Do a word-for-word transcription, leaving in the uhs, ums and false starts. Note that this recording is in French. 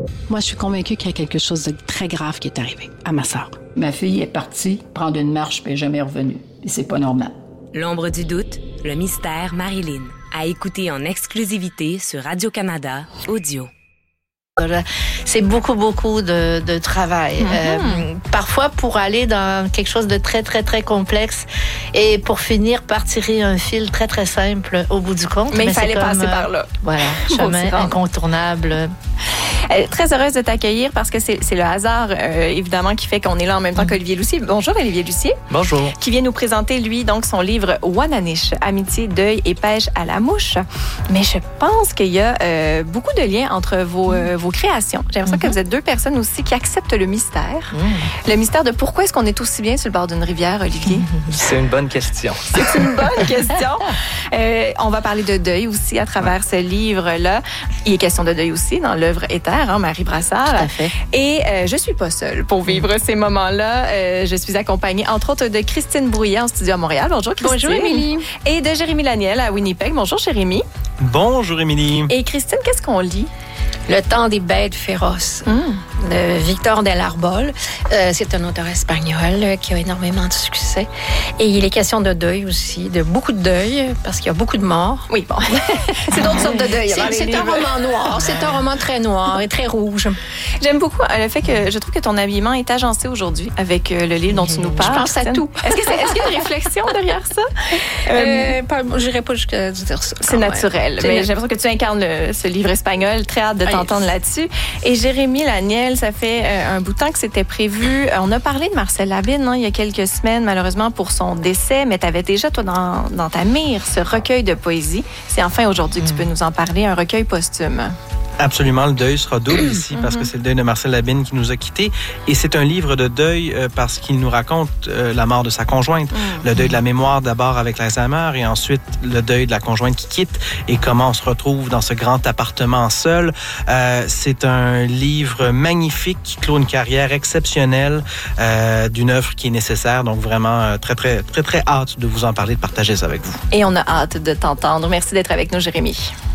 Moi, je suis convaincue qu'il y a quelque chose de très grave qui est arrivé à ma sœur. Ma fille est partie prendre une marche puis elle n'est jamais revenue. Et c'est pas normal. L'ombre du doute, le mystère Marilyn. À écouter en exclusivité sur Radio-Canada Audio. C'est beaucoup, beaucoup de, de travail. Mm-hmm. Euh, parfois, pour aller dans quelque chose de très, très, très complexe et pour finir par tirer un fil très, très simple au bout du compte. Mais, mais il fallait passer euh, par là. Voilà, chemin incontournable. Euh, très heureuse de t'accueillir parce que c'est, c'est le hasard, euh, évidemment, qui fait qu'on est là en même temps qu'Olivier Lucier. Bonjour, Olivier Lucier. Bonjour. Qui vient nous présenter, lui, donc son livre Wananish, Amitié, deuil et pêche à la mouche. Mais je pense qu'il y a euh, beaucoup de liens entre vos, euh, vos créations. J'ai l'impression mm-hmm. que vous êtes deux personnes aussi qui acceptent le mystère. Mm. Le mystère de pourquoi est-ce qu'on est aussi bien sur le bord d'une rivière, Olivier? C'est une bonne question. C'est une bonne question. Euh, on va parler de deuil aussi à travers ce livre-là. Il est question de deuil aussi dans l'œuvre Éther, hein, Marie Brassard. Tout à fait. Et euh, je suis pas seule pour vivre ces moments-là. Euh, je suis accompagnée, entre autres, de Christine Brouillet en studio à Montréal. Bonjour, Christine. Bonjour, Émilie. Et de Jérémy Laniel à Winnipeg. Bonjour, Jérémy. Bonjour, Émilie. Et Christine, qu'est-ce qu'on lit? Le temps des bêtes féroces, mm. de Victor del Arbol. Euh, c'est un auteur espagnol euh, qui a énormément de succès. Et il est question de deuil aussi, de beaucoup de deuil, parce qu'il y a beaucoup de morts. Oui, bon. C'est d'autres sortes de deuil. C'est, c'est un roman noir. C'est un roman très noir et très rouge. J'aime beaucoup le fait que je trouve que ton habillement est agencé aujourd'hui avec le livre dont tu nous parles. Je pense à tout. Est-ce, que c'est, est-ce qu'il y a une réflexion derrière ça? Euh, pas, je n'irai pas jusqu'à dire ça. C'est naturel. C'est mais j'ai l'impression que tu incarnes le, ce livre espagnol. Très hâte de t'entendre là-dessus. Et Jérémy Laniel, ça fait euh, un bout de temps que c'était prévu. On a parlé de Marcel Labine hein, il y a quelques semaines, malheureusement, pour son décès, mais tu avais déjà, toi, dans, dans ta mire, ce recueil de poésie. C'est enfin aujourd'hui que tu peux nous en parler, un recueil posthume. Absolument, le deuil sera double ici parce que c'est le deuil de Marcel Labine qui nous a quittés et c'est un livre de deuil euh, parce qu'il nous raconte euh, la mort de sa conjointe, mm-hmm. le deuil de la mémoire d'abord avec l'Alzheimer et ensuite le deuil de la conjointe qui quitte et comment on se retrouve dans ce grand appartement seul. Euh, c'est un livre magnifique qui clôt une carrière exceptionnelle euh, d'une œuvre qui est nécessaire, donc vraiment euh, très, très, très, très hâte de vous en parler, de partager ça avec vous. Et on a hâte de t'entendre. Merci d'être avec nous, Jérémy.